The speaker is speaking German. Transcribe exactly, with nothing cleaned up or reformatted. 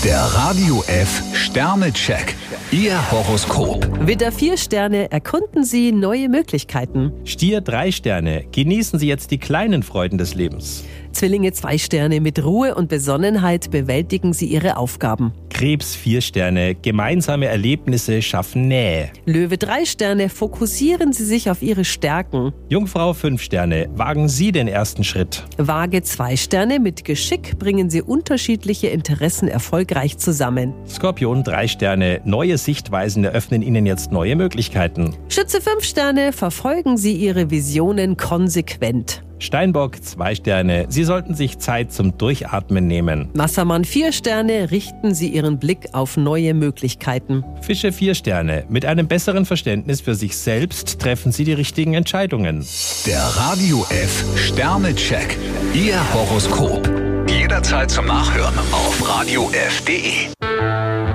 Der Radio F Sternecheck. Ihr Horoskop. Widder vier Sterne, erkunden Sie neue Möglichkeiten. Stier drei Sterne, genießen Sie jetzt die kleinen Freuden des Lebens. Zwillinge zwei Sterne, mit Ruhe und Besonnenheit bewältigen Sie Ihre Aufgaben. Krebs vier Sterne, gemeinsame Erlebnisse schaffen Nähe. Löwe drei Sterne, fokussieren Sie sich auf Ihre Stärken. Jungfrau fünf Sterne, wagen Sie den ersten Schritt. Waage zwei Sterne, mit Geschick bringen Sie unterschiedliche Interessen erfolgreich zusammen. Skorpion drei Sterne, neue Sichtweisen eröffnen Ihnen jetzt neue Möglichkeiten. Schütze fünf Sterne, verfolgen Sie Ihre Visionen konsequent. Steinbock zwei Sterne, Sie sollten sich Zeit zum Durchatmen nehmen. Wassermann vier Sterne, richten Sie Ihren Blick auf neue Möglichkeiten. Fische vier Sterne, mit einem besseren Verständnis für sich selbst treffen Sie die richtigen Entscheidungen. Der Radio F Sternecheck. Ihr Horoskop. Jederzeit zum Nachhören auf radio f punkt de.